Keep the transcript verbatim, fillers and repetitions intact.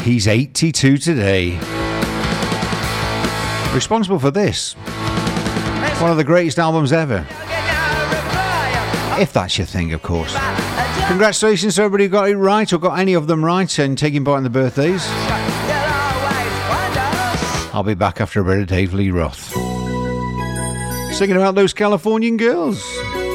He's eighty-two today. Responsible for this. One of the greatest albums ever. If that's your thing, of course. Congratulations to everybody who got it right or got any of them right and taking part in the birthdays. I'll be back after a bit of Dave Lee Roth. Singing about those Californian girls.